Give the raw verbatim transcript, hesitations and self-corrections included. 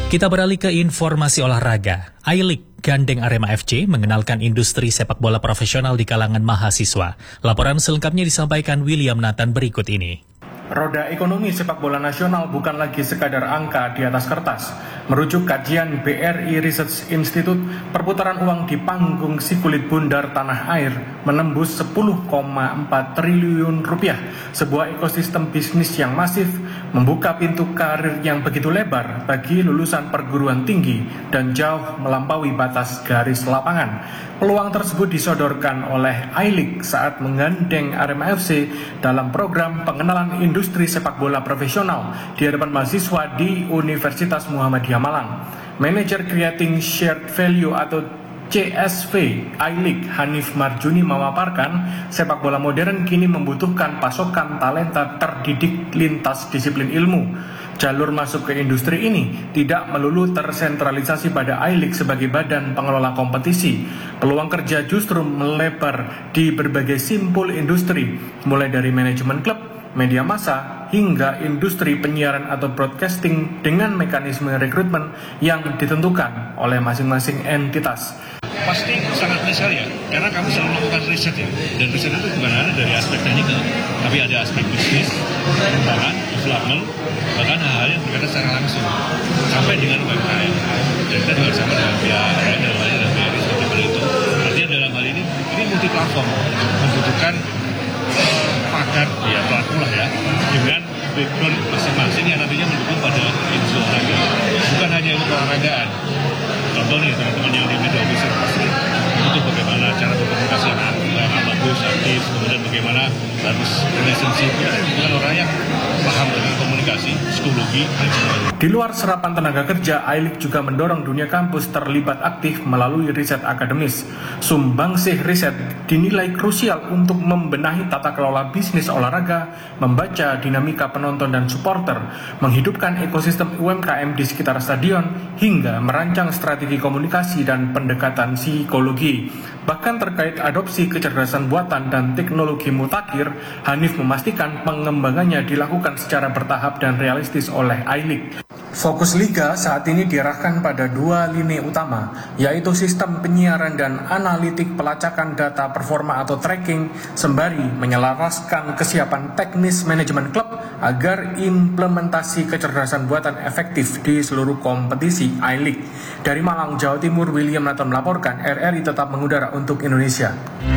Kita beralih ke informasi olahraga. I-League gandeng Arema F C mengenalkan industri sepak bola profesional di kalangan mahasiswa. Laporan selengkapnya disampaikan William Nathan berikut ini. Roda ekonomi sepak bola nasional bukan lagi sekadar angka di atas kertas. Merujuk kajian B R I Research Institute, perputaran uang di panggung si kulit bundar tanah air menembus sepuluh koma empat triliun rupiah. Sebuah ekosistem bisnis yang masif membuka pintu karir yang begitu lebar bagi lulusan perguruan tinggi dan jauh melampaui batas garis lapangan. Peluang tersebut disodorkan oleh I-League saat menggandeng Arema F C dalam program pengenalan industri sepak bola profesional di hadapan mahasiswa di Universitas Muhammadiyah Malang. Manager Creating Shared Value atau C S V I-League Hanif Marjuni memaparkan, sepak bola modern kini membutuhkan pasokan talenta terdidik lintas disiplin ilmu. Jalur masuk ke industri ini tidak melulu tersentralisasi pada I-League sebagai badan pengelola kompetisi. Peluang kerja justru melebar di berbagai simpul industri, mulai dari manajemen klub, media massa, hingga industri penyiaran atau broadcasting dengan mekanisme rekrutmen yang ditentukan oleh masing-masing entitas. Pasti sangat besar ya, karena kami selalu melakukan riset ya, dan riset itu bukan hanya dari aspek teknikal, tapi ada aspek bisnis, pengembangan, development, bahkan hal-hal yang berkaitan secara langsung, sampai dengan U M K M. Dan kita juga sama dengan pihak lain dalam hal ini dan B R I seperti itu. Artinya dalam hal ini, ini multi platform, membutuhkan uh, pakar, ya pelaku lah ya, dengan background masing-masing yang nantinya mendukung pada industri olahraga. Bukan hanya ilmu olahragaan. Contoh nih teman-teman yang di media officer pasti butuh bagaimana cara berkomunikasi yang, yang bagus, aktif, kemudian bagaimana harus relationship. Bukan orang yang paham dengan komunikasi, psikologi, dan sebagainya. Di luar serapan tenaga kerja, I-League juga mendorong dunia kampus terlibat aktif melalui riset akademis. Sumbangsih riset dinilai krusial untuk membenahi tata kelola bisnis olahraga, membaca dinamika penonton dan supporter, menghidupkan ekosistem U M K M di sekitar stadion, hingga merancang strategi komunikasi dan pendekatan psikologi. Bahkan terkait adopsi kecerdasan buatan dan teknologi mutakhir, Hanif memastikan pengembangannya dilakukan secara bertahap dan realistis oleh I-League. Fokus Liga saat ini diarahkan pada dua lini utama, yaitu sistem penyiaran dan analitik pelacakan data performa atau tracking, sembari menyelaraskan kesiapan teknis manajemen klub agar implementasi kecerdasan buatan efektif di seluruh kompetisi I-League. Dari Malang, Jawa Timur, William Nathan melaporkan, R R I tetap mengudara untuk Indonesia.